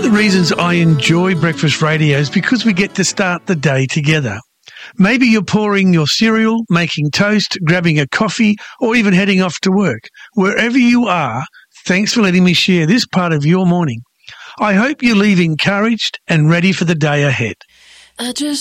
the reasons I enjoy breakfast radio is because we get to start the day together. Maybe you're pouring your cereal, making toast, grabbing a coffee, or even heading off to work. Wherever you are, thanks for letting me share this part of your morning. I hope you leave encouraged and ready for the day ahead.